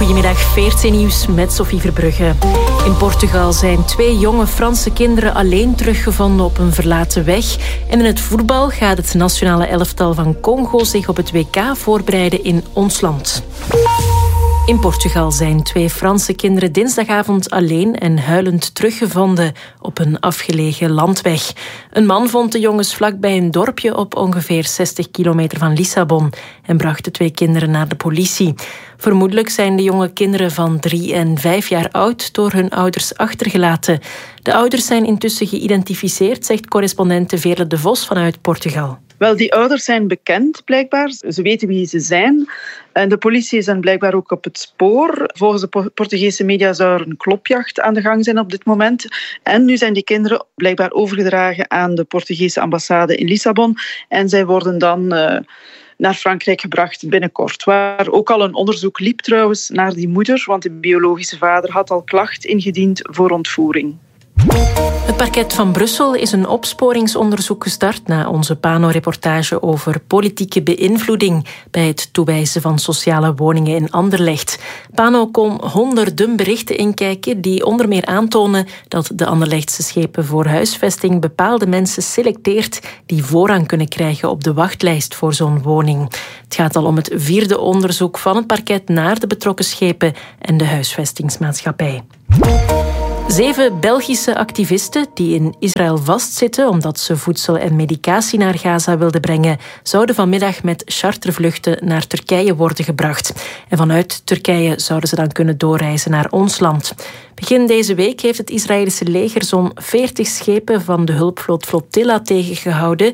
Goedemiddag, VRT Nieuws met Sophie Verbrugge. In Portugal zijn 2 jonge Franse kinderen alleen teruggevonden op een verlaten weg. En in het voetbal gaat het nationale elftal van Congo zich op het WK voorbereiden in ons land. In Portugal zijn 2 Franse kinderen dinsdagavond alleen en huilend teruggevonden op een afgelegen landweg. Een man vond de jongens vlakbij een dorpje op ongeveer 60 kilometer van Lissabon en bracht de 2 kinderen naar de politie. Vermoedelijk zijn de jonge kinderen van 3 en 5 jaar oud door hun ouders achtergelaten. De ouders zijn intussen geïdentificeerd, zegt correspondente Veerle de Vos vanuit Portugal. Wel, die ouders zijn bekend, blijkbaar. Ze weten wie ze zijn. En de politie is dan blijkbaar ook op het spoor. Volgens de Portugese media zou er een klopjacht aan de gang zijn op dit moment. En nu zijn die kinderen blijkbaar overgedragen aan de Portugese ambassade in Lissabon. En zij worden dan naar Frankrijk gebracht binnenkort. Waar ook al een onderzoek liep trouwens naar die moeder, want de biologische vader had al klacht ingediend voor ontvoering. Het parket van Brussel is een opsporingsonderzoek gestart na onze Pano-reportage over politieke beïnvloeding bij het toewijzen van sociale woningen in Anderlecht. Pano kon honderden berichten inkijken die onder meer aantonen dat de Anderlechtse schepen voor huisvesting bepaalde mensen selecteert die voorrang kunnen krijgen op de wachtlijst voor zo'n woning. Het gaat al om het 4e onderzoek van het parket naar de betrokken schepen en de huisvestingsmaatschappij. 7 Belgische activisten die in Israël vastzitten omdat ze voedsel en medicatie naar Gaza wilden brengen, zouden vanmiddag met chartervluchten naar Turkije worden gebracht. En vanuit Turkije zouden ze dan kunnen doorreizen naar ons land. Begin deze week heeft het Israëlische leger zo'n 40 schepen van de hulpvloot Flotilla tegengehouden.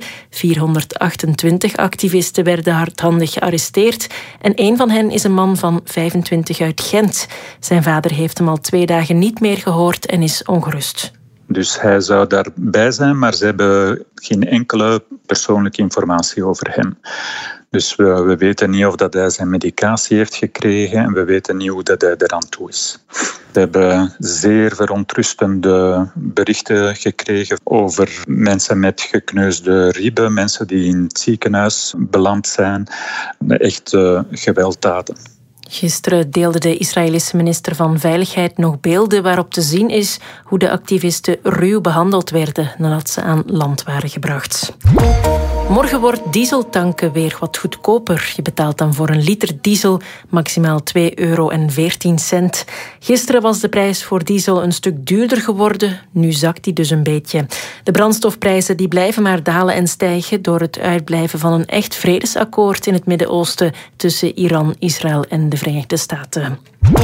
428 activisten werden hardhandig gearresteerd en een van hen is een man van 25 uit Gent. Zijn vader heeft hem al 2 dagen niet meer gehoord en is ongerust. Dus hij zou daarbij zijn, maar ze hebben geen enkele persoonlijke informatie over hem. Dus we weten niet of dat hij zijn medicatie heeft gekregen en we weten niet hoe dat hij eraan toe is. We hebben zeer verontrustende berichten gekregen over mensen met gekneusde ribben, mensen die in het ziekenhuis beland zijn. Echt gewelddaden. Gisteren deelde de Israëlische minister van Veiligheid nog beelden waarop te zien is hoe de activisten ruw behandeld werden nadat ze aan land waren gebracht. Morgen wordt dieseltanken weer wat goedkoper. Je betaalt dan voor een liter diesel maximaal €2,14. Gisteren was de prijs voor diesel een stuk duurder geworden. Nu zakt die dus een beetje. De brandstofprijzen die blijven maar dalen en stijgen door het uitblijven van een echt vredesakkoord in het Midden-Oosten tussen Iran, Israël en de Verenigde Staten.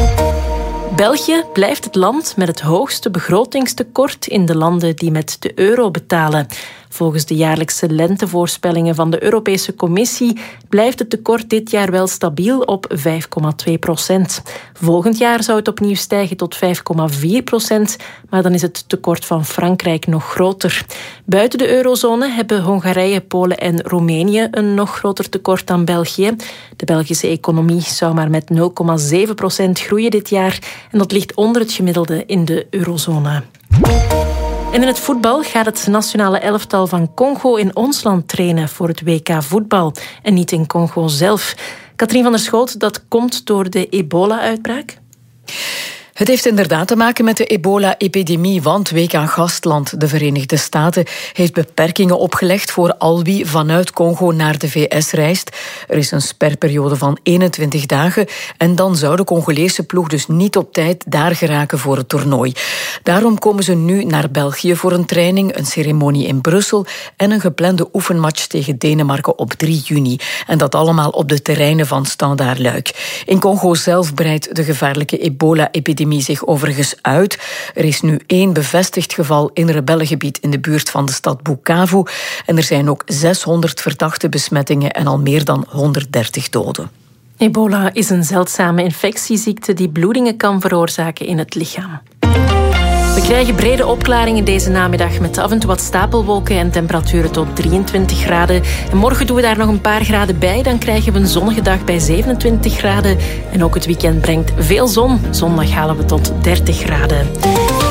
België blijft het land met het hoogste begrotingstekort in de landen die met de euro betalen. Volgens de jaarlijkse lentevoorspellingen van de Europese Commissie blijft het tekort dit jaar wel stabiel op 5,2%. Volgend jaar zou het opnieuw stijgen tot 5,4%, maar dan is het tekort van Frankrijk nog groter. Buiten de eurozone hebben Hongarije, Polen en Roemenië een nog groter tekort dan België. De Belgische economie zou maar met 0,7% groeien dit jaar en dat ligt onder het gemiddelde in de eurozone. En in het voetbal gaat het nationale elftal van Congo in ons land trainen voor het WK voetbal en niet in Congo zelf. Katrien van der Schoot, dat komt door de ebola-uitbraak? Het heeft inderdaad te maken met de ebola-epidemie, want WK-gastland, de Verenigde Staten, heeft beperkingen opgelegd voor al wie vanuit Congo naar de VS reist. Er is een sperperiode van 21 dagen en dan zou de Congolese ploeg dus niet op tijd daar geraken voor het toernooi. Daarom komen ze nu naar België voor een training, een ceremonie in Brussel en een geplande oefenmatch tegen Denemarken op 3 juni. En dat allemaal op de terreinen van Standaard Luik. In Congo zelf breidt de gevaarlijke ebola-epidemie zich overigens uit. Er is nu 1 bevestigd geval in rebellengebied in de buurt van de stad Bukavu. En er zijn ook 600 verdachte besmettingen en al meer dan 130 doden. Ebola is een zeldzame infectieziekte die bloedingen kan veroorzaken in het lichaam. We krijgen brede opklaringen deze namiddag met af en toe wat stapelwolken en temperaturen tot 23 graden. En morgen doen we daar nog een paar graden bij. Dan krijgen we een zonnige dag bij 27 graden. En ook het weekend brengt veel zon. Zondag halen we tot 30 graden.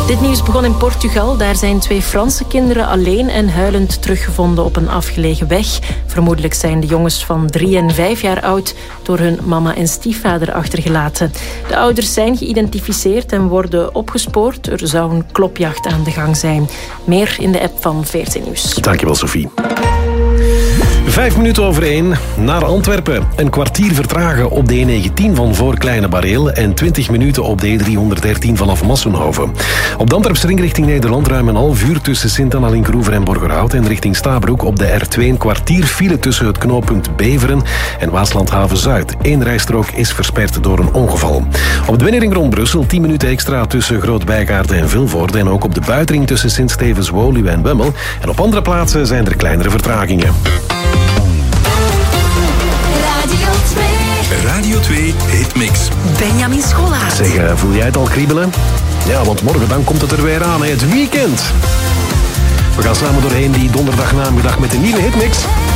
Dit nieuws begon in Portugal. Daar zijn 2 Franse kinderen alleen en huilend teruggevonden op een afgelegen weg. Vermoedelijk zijn de jongens van 3 en 5 jaar oud door hun mama en stiefvader achtergelaten. De ouders zijn geïdentificeerd en worden opgespoord. Er zou een klopjacht aan de gang zijn. Meer in de app van VRT Nieuws. Dankjewel, Sophie. 5 minuten over 1 naar Antwerpen. Een kwartier vertragen op de E19 van voor Kleine Bareel en 20 minuten op de E313 vanaf Massenhoven. Op de Antwerpse ring richting Nederland ruim een half uur tussen Sint-Anna-Linkroever en Borgerhout en richting Stabroek op de R2 een kwartier file tussen het knooppunt Beveren en Waaslandhaven-Zuid. 1 rijstrook is versperd door een ongeval. Op de binnenring rond Brussel 10 minuten extra tussen Groot-Bijgaarden en Vilvoorde en ook op de buitenring tussen Sint-Stevens, Woluwe en Wemmel. En op andere plaatsen zijn er kleinere vertragingen. Radio 2 Hitmix. Benjamin Scholaert. Zeg, voel jij het al kriebelen? Ja, want morgen dan komt het er weer aan, het weekend. We gaan samen doorheen die donderdagnamiddag met de nieuwe Hitmix.